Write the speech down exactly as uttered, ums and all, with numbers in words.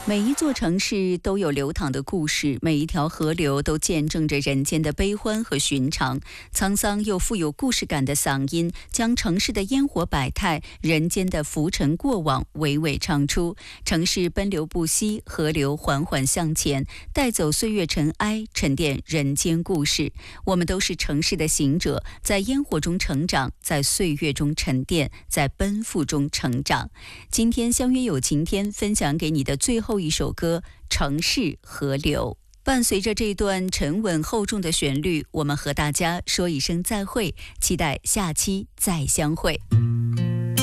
每一座城市都有流淌的故事，每一条河流都见证着人间的悲欢和寻常。沧桑又富有故事感的嗓音，将城市的烟火百态、人间的浮沉过往娓娓唱出。城市奔流不息，河流缓缓向前，带走岁月尘埃，沉淀人间故事。我们都是城市的行者，在烟火中成长，在岁月中沉淀，在奔赴中成长。今天相约有晴天，分享给你的最后一首歌《城市河流》。伴随着这段沉稳厚重的旋律，我们和大家说一声再会，期待下期再相会。